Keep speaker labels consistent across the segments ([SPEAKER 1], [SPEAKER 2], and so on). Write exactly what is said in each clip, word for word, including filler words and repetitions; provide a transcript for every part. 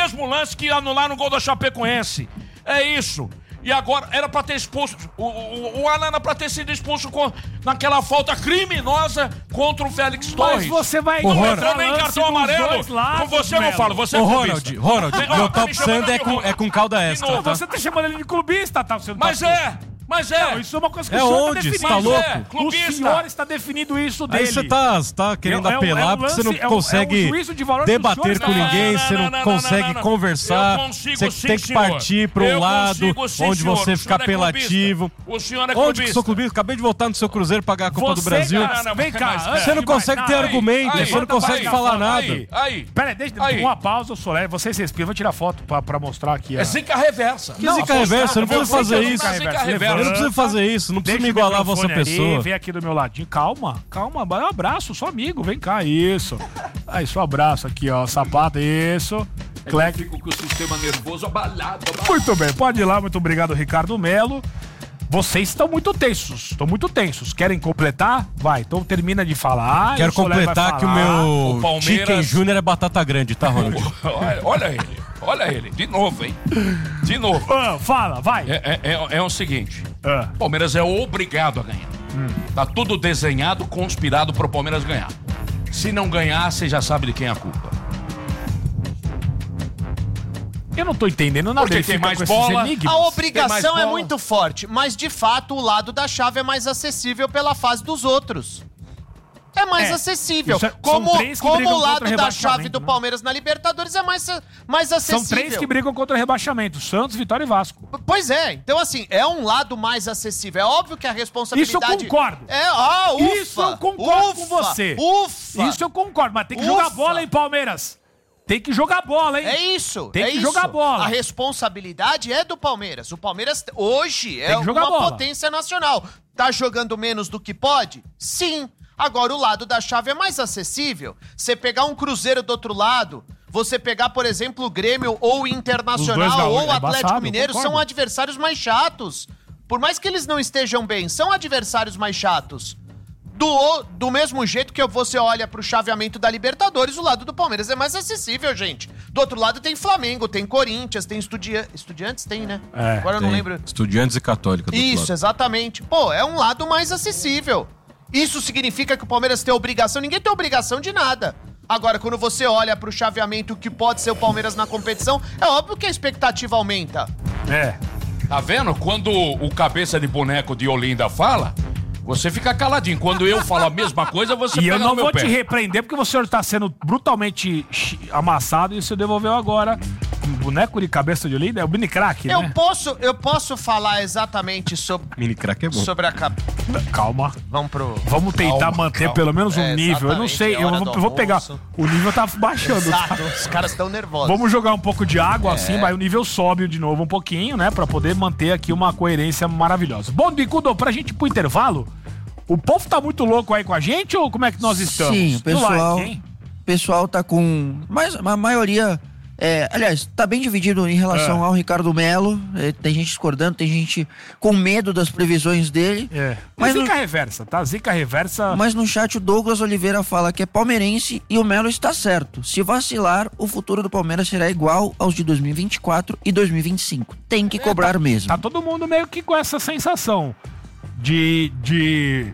[SPEAKER 1] mesmo lance que anularam o gol da Chapecoense. É isso. E agora era pra ter expulso. O, o, o Alan era pra ter sido expulso com, naquela falta criminosa contra o Félix Torres.
[SPEAKER 2] Mas você vai
[SPEAKER 1] não entrou nem cartão amarelo. Com você eu não falo, você é
[SPEAKER 3] Ô,
[SPEAKER 1] clubista.
[SPEAKER 3] Ronald, Ronald,
[SPEAKER 1] Ó,
[SPEAKER 3] meu
[SPEAKER 1] tá
[SPEAKER 3] top
[SPEAKER 1] me chamando
[SPEAKER 3] sand é
[SPEAKER 1] de
[SPEAKER 3] com,
[SPEAKER 1] Ronald.
[SPEAKER 3] é com cauda extra,
[SPEAKER 1] novo,
[SPEAKER 3] tá?
[SPEAKER 2] Você tá chamando ele de clubista, tá? Você não
[SPEAKER 1] Mas
[SPEAKER 2] tá...
[SPEAKER 1] é, mas é.
[SPEAKER 2] Não, isso é uma coisa que
[SPEAKER 3] É
[SPEAKER 2] o senhor
[SPEAKER 3] onde?
[SPEAKER 2] tá
[SPEAKER 3] Você
[SPEAKER 2] definindo.
[SPEAKER 3] tá louco?
[SPEAKER 1] É, clubista.
[SPEAKER 2] O senhor está definindo isso dele.
[SPEAKER 3] Aí você tá, você tá querendo
[SPEAKER 2] É- é um-
[SPEAKER 3] apelar
[SPEAKER 2] é um
[SPEAKER 3] porque você não
[SPEAKER 2] lance- é um-
[SPEAKER 3] consegue
[SPEAKER 2] é um juízo de valor que o
[SPEAKER 3] debater
[SPEAKER 2] senhor
[SPEAKER 3] com
[SPEAKER 2] está-
[SPEAKER 3] ninguém,
[SPEAKER 1] Não,
[SPEAKER 3] você não,
[SPEAKER 1] não, não,
[SPEAKER 3] consegue
[SPEAKER 1] não, não, não.
[SPEAKER 3] conversar,
[SPEAKER 1] Eu consigo,
[SPEAKER 3] você
[SPEAKER 1] sim,
[SPEAKER 3] tem que
[SPEAKER 1] senhor.
[SPEAKER 3] partir para um
[SPEAKER 1] Eu
[SPEAKER 3] lado
[SPEAKER 1] consigo, sim,
[SPEAKER 3] onde
[SPEAKER 1] senhor.
[SPEAKER 3] você
[SPEAKER 1] O
[SPEAKER 3] fica
[SPEAKER 1] senhor é
[SPEAKER 3] apelativo.
[SPEAKER 1] clubista. O senhor é
[SPEAKER 3] Onde que
[SPEAKER 1] clubista.
[SPEAKER 3] sou clubista? Acabei de voltar no seu Cruzeiro pagar a Copa do
[SPEAKER 2] Você,
[SPEAKER 3] Brasil.
[SPEAKER 2] cara,
[SPEAKER 1] Não, não,
[SPEAKER 2] vem cá.
[SPEAKER 1] mas-
[SPEAKER 2] antes
[SPEAKER 3] Você não
[SPEAKER 2] de mais
[SPEAKER 3] consegue
[SPEAKER 2] nada-
[SPEAKER 3] ter argumento,
[SPEAKER 1] aí,
[SPEAKER 3] você não consegue
[SPEAKER 2] aí,
[SPEAKER 3] falar
[SPEAKER 1] aí,
[SPEAKER 3] nada.
[SPEAKER 1] Aí,
[SPEAKER 2] Pera aí, deixa
[SPEAKER 1] Aí.
[SPEAKER 2] uma pausa, o Soler. Você se respira, vou tirar foto pra, pra mostrar aqui.
[SPEAKER 1] É zica reversa.
[SPEAKER 3] Que zica reversa? Eu não preciso fazer isso.
[SPEAKER 1] Zica
[SPEAKER 3] Eu
[SPEAKER 1] reversa.
[SPEAKER 3] não preciso fazer isso, não preciso me igualar a você pessoa.
[SPEAKER 2] Vem aqui do meu ladinho. Calma, calma. Um abraço, sou amigo. Vem cá, isso. Aí, só abraço aqui, ó. Sapato, isso. Clec.
[SPEAKER 4] Fico com o sistema nervoso abalado. abalado.
[SPEAKER 2] Muito bem, pode ir lá. Muito obrigado, Ricardo Melo. Vocês estão muito tensos, estão muito tensos. Querem completar? Vai, então termina de falar.
[SPEAKER 3] Quero
[SPEAKER 2] o Soler vai
[SPEAKER 3] completar que o
[SPEAKER 2] falar.
[SPEAKER 3] meu
[SPEAKER 1] O Palmeiras-
[SPEAKER 3] Chicken Júnior é batata grande, tá, Ronald?
[SPEAKER 1] Olha, olha ele, olha ele. De novo, hein? De novo.
[SPEAKER 2] Ah, fala, vai.
[SPEAKER 1] É, é, é, é o seguinte.
[SPEAKER 2] Ah.
[SPEAKER 1] O Palmeiras é obrigado a ganhar. Tá tudo desenhado, conspirado pro Palmeiras ganhar. Se não ganhar, você já sabe de quem é a culpa.
[SPEAKER 2] Eu não tô entendendo nada.
[SPEAKER 1] Porque
[SPEAKER 2] Ele
[SPEAKER 1] tem
[SPEAKER 2] fica
[SPEAKER 1] mais
[SPEAKER 2] com esses
[SPEAKER 1] bola.
[SPEAKER 2] enigmas.
[SPEAKER 5] A
[SPEAKER 1] Tem
[SPEAKER 5] obrigação
[SPEAKER 1] mais
[SPEAKER 5] é
[SPEAKER 1] bola.
[SPEAKER 5] muito forte, mas de fato o lado da chave é mais acessível pela fase dos outros. É mais
[SPEAKER 2] É,
[SPEAKER 5] acessível.
[SPEAKER 2] isso é- são
[SPEAKER 5] como
[SPEAKER 2] três que
[SPEAKER 5] como
[SPEAKER 2] brigam
[SPEAKER 5] o lado
[SPEAKER 2] contra o
[SPEAKER 5] da
[SPEAKER 2] rebaixamento,
[SPEAKER 5] chave do
[SPEAKER 2] né?
[SPEAKER 5] Palmeiras na Libertadores é mais, mais
[SPEAKER 2] São
[SPEAKER 5] acessível.
[SPEAKER 2] três que brigam contra o rebaixamento: Santos, Vitória e Vasco.
[SPEAKER 5] Pois é, então assim, é um lado mais acessível. É óbvio que a responsabilidade...
[SPEAKER 2] Isso eu concordo.
[SPEAKER 5] É, ah, ufa,
[SPEAKER 2] Isso eu concordo
[SPEAKER 5] ufa,
[SPEAKER 2] com você.
[SPEAKER 5] Ufa.
[SPEAKER 2] Isso eu concordo, mas tem que
[SPEAKER 5] Ufa.
[SPEAKER 2] jogar bola, hein, Palmeiras? Tem que jogar bola, hein?
[SPEAKER 5] É isso.
[SPEAKER 2] Tem
[SPEAKER 5] é
[SPEAKER 2] que
[SPEAKER 5] isso.
[SPEAKER 2] jogar bola.
[SPEAKER 5] A responsabilidade é do Palmeiras. O Palmeiras hoje é
[SPEAKER 2] Tem que jogar
[SPEAKER 5] uma
[SPEAKER 2] bola.
[SPEAKER 5] potência nacional. Tá jogando menos do que pode? Sim. Agora o lado da chave é mais acessível. Você pegar um Cruzeiro do outro lado, você pegar, por exemplo, o Grêmio ou o
[SPEAKER 2] Os dois
[SPEAKER 5] Internacional
[SPEAKER 2] da-
[SPEAKER 5] ou o
[SPEAKER 2] é
[SPEAKER 5] Atlético
[SPEAKER 2] embaçado,
[SPEAKER 5] Mineiro
[SPEAKER 2] concordo.
[SPEAKER 5] são adversários mais chatos. Por mais que eles não estejam bem, são adversários mais chatos. Do, do mesmo jeito que você olha pro chaveamento da Libertadores, o lado do Palmeiras é mais acessível, gente. Do outro lado tem Flamengo, tem Corinthians, tem Estudia... Estudiantes, tem, né?
[SPEAKER 2] É,
[SPEAKER 5] Agora eu não
[SPEAKER 3] Tem
[SPEAKER 5] lembro.
[SPEAKER 3] Estudiantes e Católica do outro
[SPEAKER 5] Isso,
[SPEAKER 3] lado.
[SPEAKER 5] exatamente. Pô, é um lado mais acessível. Isso significa que o Palmeiras tem obrigação? Ninguém tem obrigação de nada. Agora, quando você olha pro chaveamento que pode ser o Palmeiras na competição, é óbvio que a expectativa aumenta.
[SPEAKER 2] É.
[SPEAKER 1] Tá vendo? Quando o cabeça de boneco de Olinda fala, você fica caladinho. Quando eu falo a mesma coisa, você
[SPEAKER 2] E
[SPEAKER 1] pega
[SPEAKER 2] eu
[SPEAKER 1] no
[SPEAKER 2] não
[SPEAKER 1] meu
[SPEAKER 2] vou
[SPEAKER 1] pé.
[SPEAKER 2] te repreender porque o senhor tá sendo brutalmente chi- amassado e você devolveu agora. Um boneco de cabeça de Olinda é o mini crack,
[SPEAKER 5] Eu
[SPEAKER 2] né?
[SPEAKER 5] posso, eu posso falar exatamente sobre,
[SPEAKER 3] Mini crack é bom.
[SPEAKER 5] sobre a... cap-
[SPEAKER 2] Calma.
[SPEAKER 5] Vamos pro...
[SPEAKER 2] Vamos tentar
[SPEAKER 1] Calma,
[SPEAKER 2] manter
[SPEAKER 1] calma.
[SPEAKER 2] pelo menos um
[SPEAKER 5] É,
[SPEAKER 2] nível. Eu não
[SPEAKER 5] exatamente,
[SPEAKER 2] sei,
[SPEAKER 5] é
[SPEAKER 2] eu
[SPEAKER 5] hora
[SPEAKER 2] vou,
[SPEAKER 5] do
[SPEAKER 2] eu vou pegar.
[SPEAKER 5] almoço.
[SPEAKER 2] O nível tá baixando.
[SPEAKER 5] Exato, os caras estão nervosos.
[SPEAKER 2] Vamos jogar um pouco de água
[SPEAKER 5] É.
[SPEAKER 2] assim, vai o nível sobe de novo um pouquinho, né? Pra poder manter aqui uma coerência maravilhosa. Bom, Bicudo, pra gente ir pro intervalo, o povo tá muito louco aí com a gente ou como é que nós estamos?
[SPEAKER 6] Sim, o
[SPEAKER 2] No
[SPEAKER 6] pessoal,
[SPEAKER 2] like, hein?
[SPEAKER 6] o pessoal tá com... Mas a maioria... É, aliás, tá bem dividido em relação
[SPEAKER 2] É.
[SPEAKER 6] ao Ricardo Melo. É, tem gente discordando, tem gente com medo das previsões dele.
[SPEAKER 2] É.
[SPEAKER 6] Mas
[SPEAKER 2] Zica
[SPEAKER 6] no-
[SPEAKER 2] reversa, tá? Zica reversa.
[SPEAKER 6] Mas no chat o Douglas Oliveira fala que é palmeirense e o Melo está certo. Se vacilar, o futuro do Palmeiras será igual aos de dois mil e vinte e quatro e dois mil e vinte e cinco. Tem que cobrar mesmo.
[SPEAKER 2] Tá todo mundo meio que com essa sensação de. de...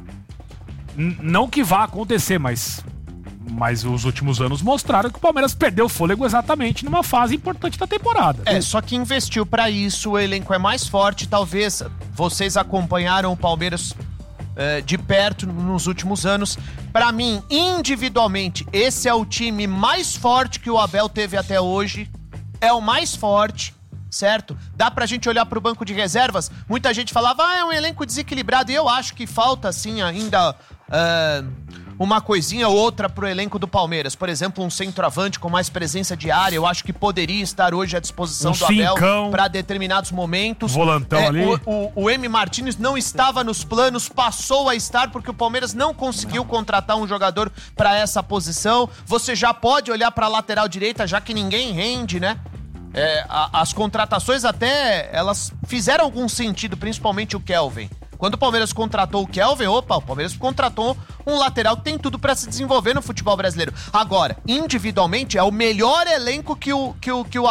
[SPEAKER 2] N- não que vá acontecer, mas. Mas os últimos anos mostraram que o Palmeiras perdeu o fôlego exatamente numa fase importante da temporada.
[SPEAKER 5] É, só que investiu pra isso, o elenco é mais forte. Talvez vocês acompanharam o Palmeiras é, de perto nos últimos anos. Pra mim, individualmente, esse é o time mais forte que o Abel teve até hoje. É o mais forte, certo? Dá pra gente olhar pro banco de reservas. Muita gente falava, ah, é um elenco desequilibrado. E eu acho que falta, assim, ainda... é, uma coisinha ou outra pro elenco do Palmeiras. Por exemplo, um centroavante com mais presença de área, eu acho que poderia estar hoje à disposição
[SPEAKER 2] Um
[SPEAKER 5] do Abel
[SPEAKER 2] cincão.
[SPEAKER 5] para determinados momentos.
[SPEAKER 2] Volantão
[SPEAKER 5] É,
[SPEAKER 2] ali.
[SPEAKER 5] O, o, o M. Martins não estava nos planos, passou a estar porque o Palmeiras não conseguiu contratar um jogador para essa posição. Você já pode olhar para a lateral direita, já que ninguém rende, né? É, a- as contratações até, elas fizeram algum sentido, principalmente o Kelvin. Quando o Palmeiras contratou o Kelvin, opa, o Palmeiras contratou um lateral que tem tudo pra se desenvolver no futebol brasileiro. Agora, individualmente, é o melhor elenco que o, que o, que o